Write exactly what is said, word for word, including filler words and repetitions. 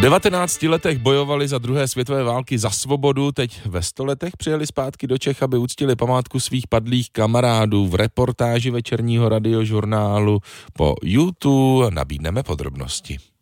devatenácti letech bojovali za druhé světové války za svobodu, teď ve sto letech přijeli zpátky do Čech, aby uctili památku svých padlých kamarádů. V reportáži večerního radiožurnálu po YouTube nabídneme podrobnosti.